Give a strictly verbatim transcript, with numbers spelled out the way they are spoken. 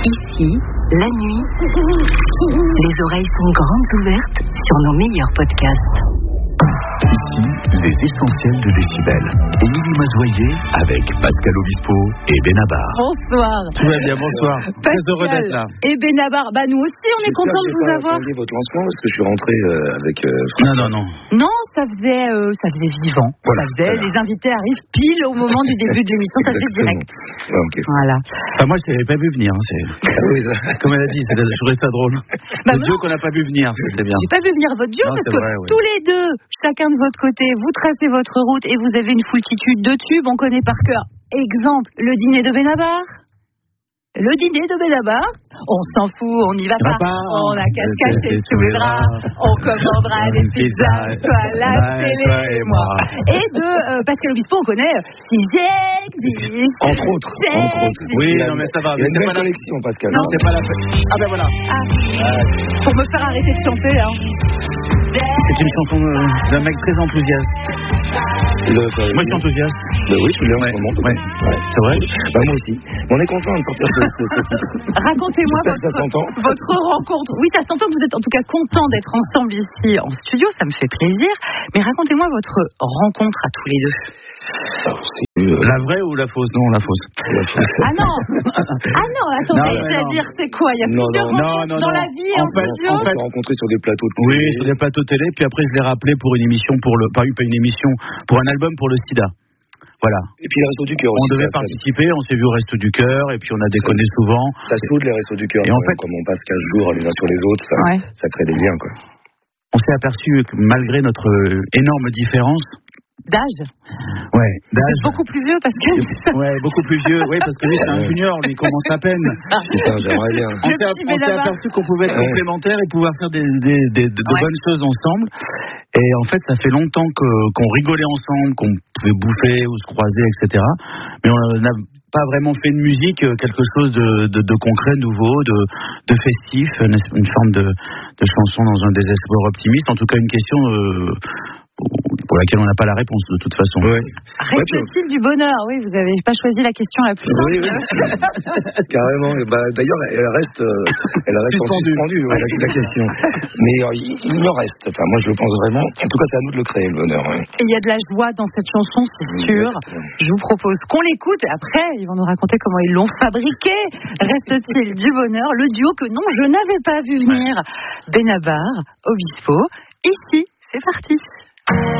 Ici, la nuit, les oreilles sont grandes ouvertes sur nos meilleurs podcasts. Ici, les essentiels de Décibel. Émilie Mazoyer avec Pascal Obispo et Benabar. Bonsoir. Tout va bien, bonsoir. Très heureux d'être là. Et Benabar, bah nous aussi, on est content de vous avoir. J'espère que votre lancement parce que je suis rentré euh, avec. Euh, non, non, non. Non, ça faisait, euh, ça faisait vivant. Voilà, ça faisait. voilà. Les invités arrivent pile au moment du début de l'émission. Ça faisait direct. Ouais, okay. Voilà. Enfin, moi, je n'avais pas vu venir. Hein, c'est... Oui, ça... Comme elle a dit, c'est... je trouvais ça drôle. Bah le non. duo qu'on n'a pas vu venir, c'était bien. J'ai pas vu venir votre duo Non, parce que vrai, oui. tous les deux, chacun de votre côté, vous tracez votre route et vous avez une foultitude de tubes. On connaît par cœur. Exemple, le dîner de Benabar. Le dîner de Benabar, on s'en fout, on n'y va pas. pas. On a qu'à se cacher sous les draps. On commandera des pizzas, toi, la télé et moi. Et de euh, Pascal Obispo, on connaît Si j'existe. Entre autres. Entre autres. Oui, non, mais ça va. Il y a une C'est belle pas la... collection, Pascal. Non, c'est pas la fête. Ah ben voilà. Ah, pour me faire arrêter de chanter, hein. C'est une chanson d'un mec très enthousiaste. Le, euh, Moi, je suis enthousiaste. Bah oui, je suis là en ouais. ce moment. Ouais. Ouais. C'est vrai. Bah moi aussi. On est content de sortir ce, ce, ce titre. Racontez-moi votre, votre rencontre. Oui, ça s'entend que vous êtes en tout cas content d'être ensemble ici en studio, ça me fait plaisir. Mais racontez-moi votre rencontre à tous les deux. Alors, c'est, euh... La vraie ou la fausse? Non, la fausse. Ah non. Ah non, attendez, non, c'est-à-dire c'est quoi? Il y a non, plusieurs non, rencontres non, dans non. la vie En en fait, studio. On s'est rencontrés sur des plateaux de télé. Oui, sur des plateaux télé, puis après je l'ai rappelé pour une émission, pour le, pas une, pas une émission, pour un album pour le sida. Voilà. Et puis les Restos du Cœur aussi. On devait ça, participer, on s'est vu au Resto du Cœur, et puis on a déconné ça, souvent. Ça soude les Restos du Cœur. Et en fait, comme on passe quinze jours les uns sur les autres, ça, ouais. ça crée des liens, quoi. On s'est aperçu que malgré notre énorme différence d'âge. Ouais, d'âge. C'est beaucoup plus vieux parce que. Ouais, beaucoup plus vieux. Oui, parce que lui c'est un junior, lui il commence à peine. Putain, j'aimerais bien. On s'est, on s'est aperçu qu'on pouvait être ouais. complémentaires et pouvoir faire des, des, des, de ouais. bonnes choses ensemble. Et en fait, ça fait longtemps que, qu'on rigolait ensemble, qu'on pouvait bouffer ou se croiser, et cetera. Mais on n'a pas vraiment fait de musique quelque chose de, de, de concret, nouveau, de, de festif, une, une forme de, de chanson dans un désespoir optimiste. En tout cas, une question euh, pour laquelle on n'a pas la réponse de toute façon. Oui. Reste-t-il du bonheur? Oui, vous n'avez pas choisi la question la plus simple. Oui, oui. Carrément. Bah, d'ailleurs, elle reste, elle reste suspendue, suspendue ouais, la, la question. Mais euh, il, il en reste. Enfin, moi, je le pense vraiment. En tout cas, c'est à nous de le créer, le bonheur. Ouais. Et il y a de la joie dans cette chanson, c'est sûr. Je vous propose qu'on l'écoute. Et après, ils vont nous raconter comment ils l'ont fabriqué. Reste-t-il du bonheur? Le duo que non, je n'avais pas vu venir. Benabar, Obispo. Ici, c'est parti.